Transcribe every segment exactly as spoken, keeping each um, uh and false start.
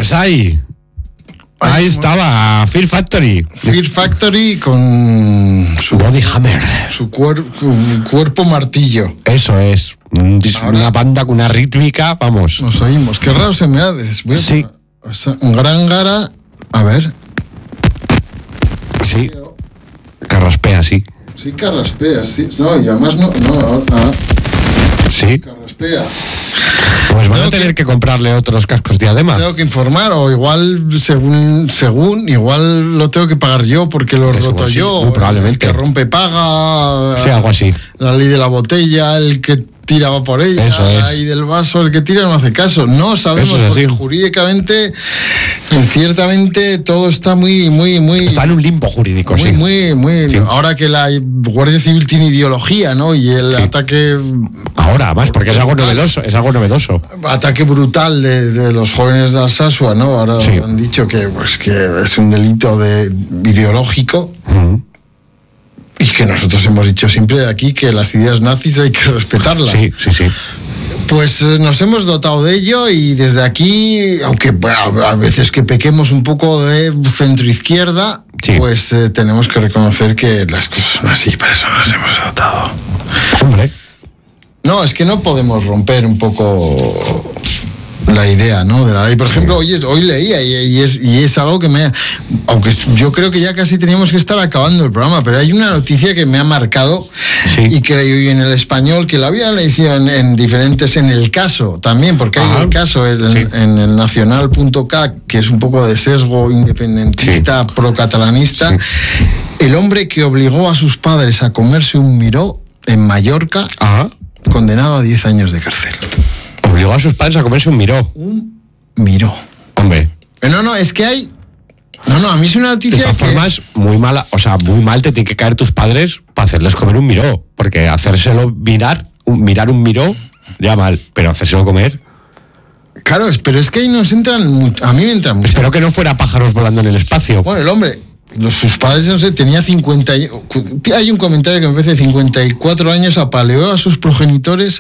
Pues ahí. Ahí, ahí estaba, Fear Factory. Fear Factory con su Body Hammer. Su cuer, cuerpo martillo. Eso es. Ahora, una banda con una rítmica, vamos. Nos oímos. Qué raro se me ha des. Voy a sí. Poner, un gran gara. A ver. Sí. Carraspea, sí. Sí, carraspea, sí. No, y además no. no ahora, sí. Carraspea. Pues van a tener que, que comprarle otros cascos diadema. Tengo que informar, o igual, según, según, igual lo tengo que pagar yo porque lo Eso, roto sí, yo. muy probablemente. El que rompe paga. Sí, algo así. La ley de la botella, el que tira va por ella, Eso es. la ley del vaso, el que tira no hace caso. No sabemos, es porque así. Jurídicamente, ciertamente, todo está muy, muy, muy... Está en un limbo jurídico, muy, sí. Muy, muy, sí. Ahora que la Guardia Civil tiene ideología, ¿no? Y el sí. ataque... Ahora, más, porque es algo novedoso, es algo novedoso. Ataque brutal de, de los jóvenes de Alsasua, ¿no? Ahora sí. han dicho que, pues, que es un delito de, ideológico. Uh-huh. Y que nosotros hemos dicho siempre de aquí que las ideas nazis hay que respetarlas. Sí, sí, sí. Pues eh, nos hemos dotado de ello y desde aquí, aunque bueno, a veces que pequemos un poco de centroizquierda, sí. pues eh, tenemos que reconocer que las cosas son así, para eso nos hemos dotado. Hombre. No, es que no podemos romper un poco la idea, ¿no? De la ley. Por ejemplo, hoy, hoy leía y, y, es, y es algo que me... Aunque yo creo que ya casi teníamos que estar acabando el programa, pero hay una noticia que me ha marcado sí. y que leí en El Español, que la había leído en, en diferentes... En El Caso también, porque hay El Caso en, sí. en el nacional punto c a, que es un poco de sesgo independentista, sí. pro-catalanista. Sí. El hombre que obligó a sus padres a comerse un miró en Mallorca, Ajá. condenado a diez años de cárcel. Obligó a sus padres a comerse un miró. Un miró. Hombre. No, no, es que hay... No, no, a mí es una noticia de todas que... formas, muy mala, o sea, muy mal te tienen que caer tus padres para hacerles comer un miró. Porque hacérselo mirar, un, mirar un miró, ya mal, pero hacérselo comer... Claro, pero es que ahí nos entran... A mí me entran... Espero mucho. Que no fuera pájaros volando en el espacio. Bueno, el hombre... Los, sus padres, no sé, tenía cincuenta... Hay un comentario que me parece cincuenta y cuatro años, apaleó a sus progenitores...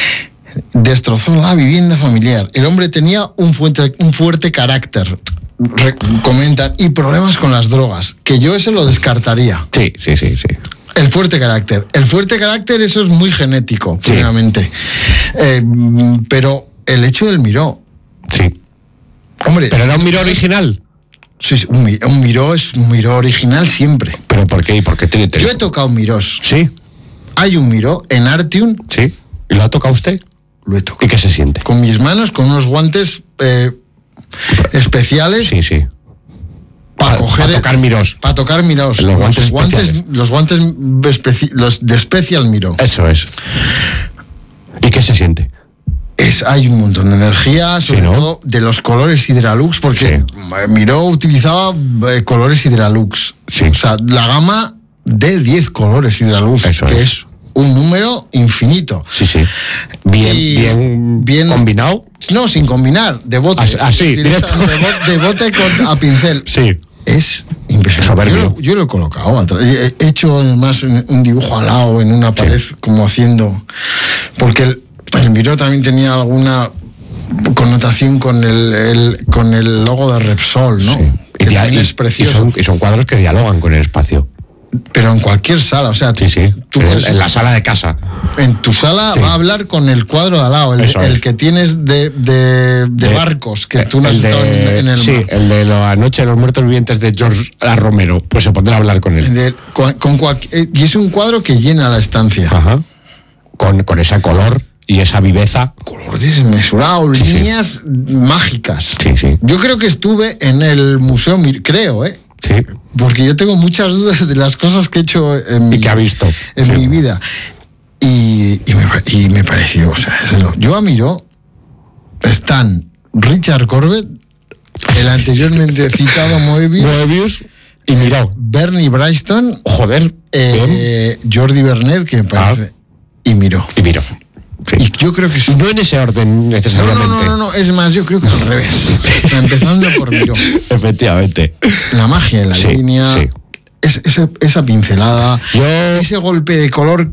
Destrozó la vivienda familiar. El hombre tenía un fuerte, un fuerte carácter, Re- comentan, y problemas con las drogas, que yo ese lo descartaría. Sí, sí, sí, sí. El fuerte carácter. El fuerte carácter, eso es muy genético, sí. Finalmente. Eh, pero el hecho del miró. Sí. Hombre. ¿Pero era un miró original? Sí, sí, un, un miró es un miró original siempre. ¿Pero por qué? ¿Y por qué tiene Yo he tocado mirós. Sí. Hay un miró en Artium. Sí. ¿Y lo ha tocado usted? Lo he tocado. ¿Y qué se siente? Con mis manos, con unos guantes eh, especiales. Sí, sí. Para coger. Para tocar mirós. Para tocar mirós. Los guantes, guantes Los guantes especi- los de Special Miró. Eso es. ¿Y qué se siente? Es, hay un montón de energía, sobre sí, ¿no? todo de los colores Hydralux, porque sí. Miró utilizaba eh, colores Hydralux. Sí. O sea, la gama de diez colores Hydralux, Eso que es. es un número infinito. Sí, sí. Bien, bien, bien combinado. No, sin combinar, de bote. Así, así directo. De, bo, de bote con, a pincel. Sí. Es impresionante. Yo lo, yo lo he colocado atrás. He hecho además un dibujo al lado en una pared, sí. como haciendo... Porque el, el miró también tenía alguna connotación con el, el, con el logo de Repsol, ¿no? Sí. Que y, también y, es precioso. Y son, y son cuadros que dialogan con el espacio. Pero en cualquier sala, o sea, sí, sí. Tú en, puedes, en la sala de casa. En tu sala sí. va a hablar con el cuadro de al lado, el, el que tienes de, de, de, de barcos, que tú no has estado en, en el sí, mar. El de La Noche de los Muertos Vivientes de George A. Romero, pues se pondrá a hablar con él. De, con, con cual, y es un cuadro que llena la estancia. Ajá. Con, con ese color y esa viveza. Color desmesurado, sí, líneas sí. mágicas. Sí, sí. Yo creo que estuve en el museo, creo, ¿eh? Sí. Porque yo tengo muchas dudas de las cosas que he hecho en mi, y que ha visto en sí. mi vida. Y, y, me, y me pareció, o sea, yo admiro, están Richard Corbett, el anteriormente citado Moebius, Moebius y Miró. Bernie Wrightson, joder, eh, Jordi Bernet, que me parece, ah. y Miró. Y Miró. Sí. Y yo creo que sí. No en ese orden necesariamente. No, no, no, no, es más, yo creo que al revés. Empezando por Miró. Efectivamente. La magia de la sí, línea, sí. Es, esa, esa pincelada, yo... ese golpe de color que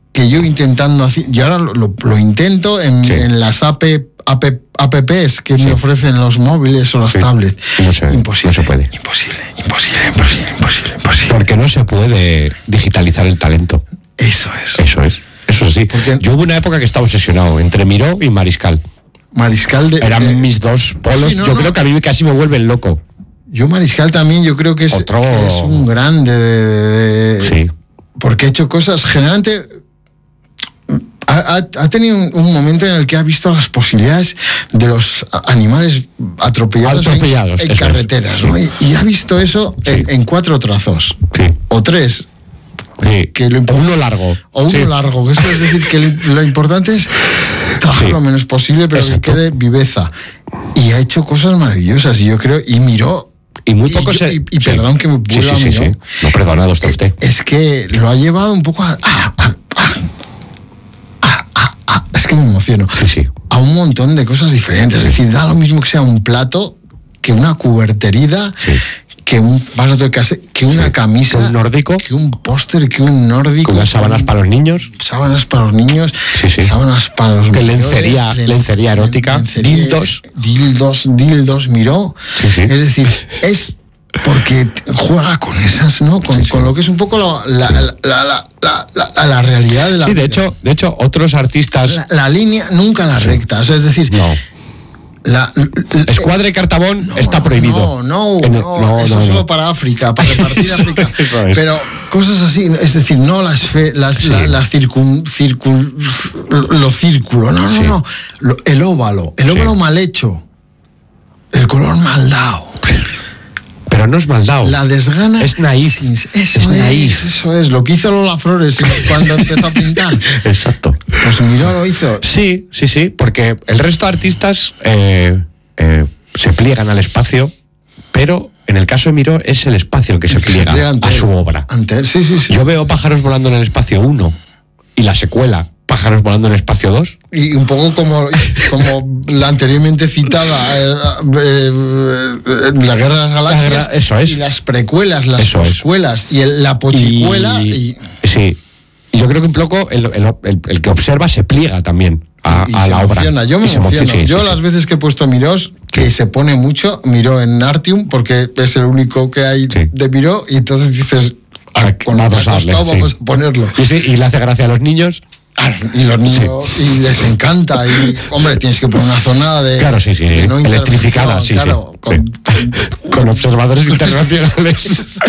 que yo intentando hacer, y ahora lo, lo, lo intento en, sí. en las app, app, apps que sí. me ofrecen los móviles o las sí. tablets. No se, imposible, no se puede. Imposible, imposible, imposible, imposible, imposible. Porque no se puede digitalizar el talento. Eso es. Eso es. Eso sí. Porque yo hubo una época que estaba obsesionado entre Miró y Mariscal. Mariscal de... Eran de, mis dos polos. Sí, no, yo no. creo que a mí casi me vuelven loco. Yo Mariscal también, yo creo que es, Otro... que es un grande de, de, sí. Porque ha hecho cosas, generalmente ha, ha, ha tenido un, un momento en el que ha visto las posibilidades de los animales atropellados, atropellados en, en carreteras, es. ¿no? Y, y ha visto eso sí. en, en cuatro trazos, sí. o tres. Sí. Que lo o uno largo. O uno sí. largo, que eso es decir, que lo, lo importante es trabajar sí. lo menos posible, pero Exacto. que quede viveza. Y ha hecho cosas maravillosas, y yo creo, y miró. Y muy poco y, se... y, y sí. perdón que me vuelva sí, sí, sí, sí. No, perdonado está usted. Es que lo ha llevado un poco a... a, a, a, a, a es que me emociono. Sí, sí. A un montón de cosas diferentes. Es decir, da lo mismo que sea un plato, que una cuberterida... Sí. Que un vaso de casa, que una sí, camisa, un nórdico, que un póster, que un nórdico, que unas sábanas para los niños, sábanas para los niños, sí, sí. sábanas para los que mayores, lencería, len, lencería erótica, lencería, dildos, dildos, dildos, miró, sí, sí. es decir, es porque juega con esas, ¿no? Con, sí, sí. con lo que es un poco la, la, sí. la, la, la, la, la realidad de la sí, vida. de hecho, de hecho, otros artistas, la, la línea nunca la recta, o sea, es decir, no. La, la, Escuadra y Cartabón no, está prohibido. No, no, el, no, no eso no, solo no. para África, para repartir África. Es. Pero cosas así, es decir, no las fe, las, sí. la, las circun, circun, lo círculo, no, sí. no, no, lo, el óvalo, el óvalo sí. mal hecho, el color mal dado. Pero no es mal dado. La desgana. Es naif. Sí, eso es, es naif. Eso es, lo que hizo Lola Flores cuando empezó a pintar. Exacto. Pues Miró lo hizo. Sí, sí, sí, porque el resto de artistas eh, eh, se pliegan al espacio, pero en el caso de Miró es el espacio el que se el que pliega se ante a su obra. Ante él, sí, sí, sí. Yo veo Pájaros volando en el espacio uno y la secuela Pájaros volando en el espacio dos. Y un poco como, como la anteriormente citada eh, eh, eh, La Guerra de las Galaxias. La guerra, eso es. Y las precuelas, las eso poscuelas es. y el, la pochicuela. Y, y... Sí. Y yo creo que un poco el, el, el, el que observa se pliega también a, y, y a la emociona. obra. Yo me y emociono. Sí, yo sí, las sí. veces que he puesto Mirós, que sí. se pone mucho, Miró en Artium, porque es el único que hay sí. de Miró, y entonces dices, ah, con lo que ha costado vamos sí. a ponerlo. Y, sí, y le hace gracia a los niños. Y los niños, sí. y les encanta. Y, hombre, tienes que poner una zona de. Claro, sí, sí. De no electrificada, sí, claro, sí. Con, sí. Con, con observadores con internacionales.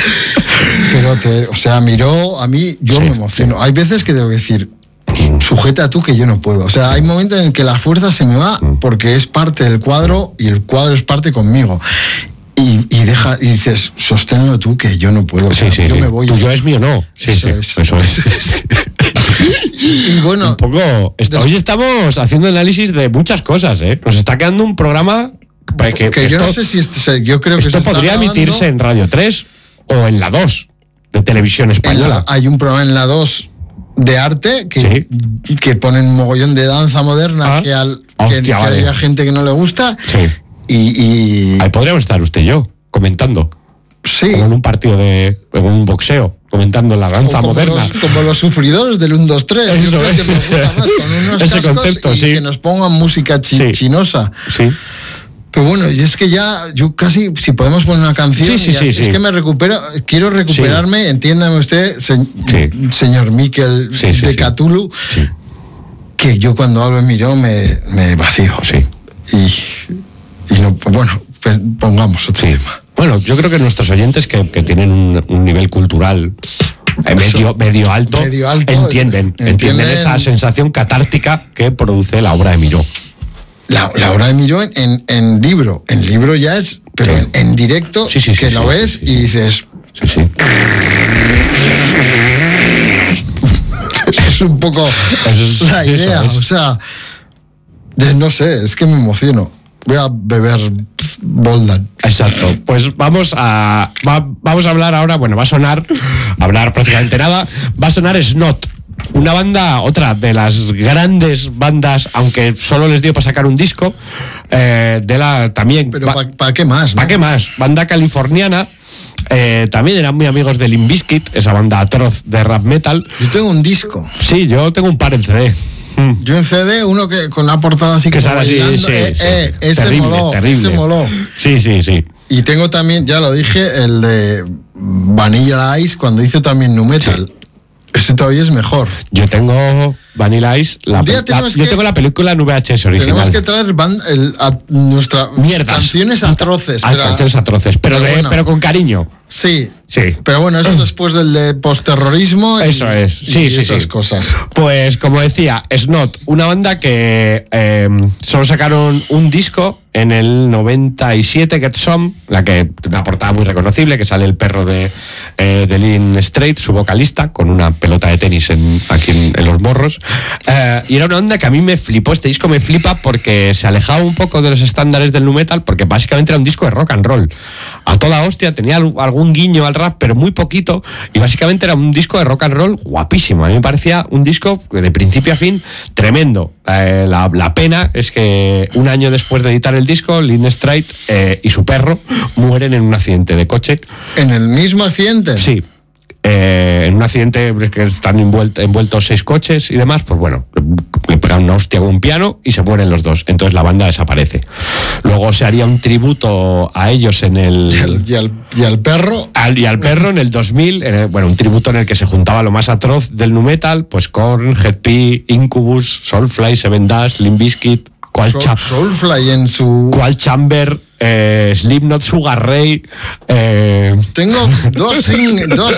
Pero, te, o sea, Miró, a mí, yo sí, me emociono. Sí. Hay veces que tengo que decir, sujeta tú que yo no puedo. O sea, hay momentos en que la fuerza se me va porque es parte del cuadro y el cuadro es parte conmigo. Y, y deja y dices, sosténlo tú que yo no puedo. O sea, sí, sí, yo sí. me voy. Tú yo es mío, no. Sí, eso sí, es. Eso es. Y bueno, un poco. Est- hoy estamos haciendo análisis de muchas cosas, ¿eh? Nos está quedando un programa que, que esto, yo no sé si este, yo creo que esto se podría está emitirse en Radio tres o en la dos de Televisión Española. La, hay un programa en la dos de arte que, sí. que ponen mogollón de danza moderna ah, que, al, hostia, que, vale. que haya gente que no le gusta. Sí. Y, y... Ahí podríamos estar usted y yo comentando. Sí. Como en un partido de. En un boxeo, comentando la danza como moderna. Los, como los sufridores del uno, dos, tres. Yo creo que me gusta más con unos ese cascos concepto, y sí. que nos pongan música chi- sí. chinosa. Sí. Pero bueno, y es que ya, yo casi, si podemos poner una canción, sí, sí, ya, sí, es sí. que me recupero, quiero recuperarme, sí. entiéndame usted, se, sí. señor Miquel sí, sí, de sí. Cthulhu, sí. que yo cuando Albert Miró me, me vacío. Sí. Y, y no, bueno, pues pongamos otro sí. tema. Bueno, yo creo que nuestros oyentes que, que tienen un, un nivel cultural eh, medio, medio, alto, medio alto entienden, entienden, entienden esa sensación catártica que produce la obra de Miró. La, la obra de Miró en, en, en libro, en libro ya es, pero sí. en, en directo, sí, sí, sí, que sí, lo sí, ves sí, sí, y dices... Sí, sí. Es un poco eso es, la idea, es. o sea, de, no sé, es que me emociono. Voy a beber Boldan. Exacto. Pues vamos a va, vamos a hablar ahora, bueno, va a sonar, hablar prácticamente nada, va a sonar Snot. una banda, otra de las grandes bandas, aunque solo les dio para sacar un disco, eh, de la también... Pero ¿para pa qué más? ¿Para ¿no? qué más? Banda californiana, eh, también eran muy amigos de Limp Bizkit, esa banda atroz de rap metal. Yo tengo un disco. Sí, yo tengo un par en C D. Yo en C D, uno que con una portada así que como sale así, bailando, sí, eh, sí. eh, ese Terrible, moló, terrible. ese moló. Sí, sí, sí. Y tengo también, ya lo dije, el de Vanilla Ice cuando hizo también nu metal. Sí. Ese todavía es mejor. Yo tengo Vanilla Ice, la, la, yo que, tengo la película en V H S original. Tenemos que traer band, el, a, nuestra Mierdas. canciones atroces. Ah, canciones atroces, pero, pero, de, bueno. pero con cariño. Sí. Sí. Pero bueno, eso es después del de postterrorismo. Eso y, es. Sí, y sí, esas sí. cosas. Pues como decía, Snot, una banda que eh, solo sacaron un disco en el noventa y siete, Get Some, la que una portada muy reconocible, que sale el perro de, eh, de Lynn Strait, su vocalista, con una pelota de tenis en, aquí en, en los morros. Eh, y era una banda que a mí me flipó, este disco me flipa porque se alejaba un poco de los estándares del nu metal, porque básicamente era un disco de rock and roll. A toda hostia, tenía algún guiño al rap, pero muy poquito, y básicamente era un disco de rock and roll guapísimo. A mí me parecía un disco de principio a fin tremendo. Eh, la, la pena es que un año después de editar el disco, Lynn Strait eh, y su perro mueren en un accidente de coche. ¿En el mismo accidente? Sí. Eh, en un accidente que están envueltos, envueltos seis coches y demás, pues bueno, le pegan una hostia con un piano y se mueren los dos. Entonces la banda desaparece. Luego se haría un tributo a ellos en el... ¿Y al, y al, y al perro? Al, y al perro en el dos mil, en el, bueno, un tributo en el que se juntaba lo más atroz del nu metal, pues Korn, Hed P, Incubus, Soulfly, Seven Dust, Limp Bizkit, Qual Soul, Soulfly en su... Qual Chamber, eh, Slipknot, Sugar Ray. Eh... Tengo dos, sing, dos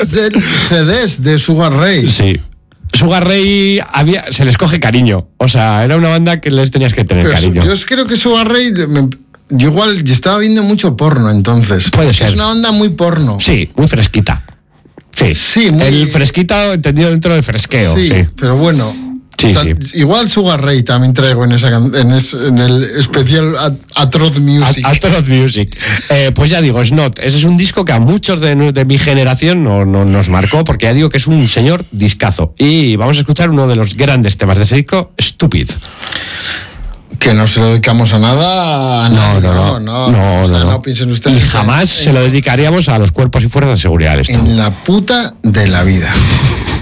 C Ds de Sugar Ray. Sí. Sugar Ray había, se les coge cariño. O sea, era una banda que les tenías que tener Pero cariño. Yo creo que Sugar Ray... Me, yo igual yo estaba viendo mucho porno entonces. Puede ser. Es una banda muy porno. Sí, muy fresquita. Sí. Sí, muy... El fresquito entendido dentro de fresqueo. Sí, sí. pero bueno... Sí, Tan, sí. Igual Sugar Ray también traigo en, esa, en, es, en el especial Atroz Music. Atroz Music. Eh, pues ya digo, Snot, ese es un disco que a muchos de, de mi generación no, no, nos marcó, porque ya digo que es un señor discazo. Y vamos a escuchar uno de los grandes temas de ese disco, Stupid. Que no se lo dedicamos a nada, a no, nadie, no, no, no, no, no, o sea, no, no piensen ustedes. Y jamás en, se lo dedicaríamos a los cuerpos y fuerzas de seguridad del Estado. En la puta de la vida.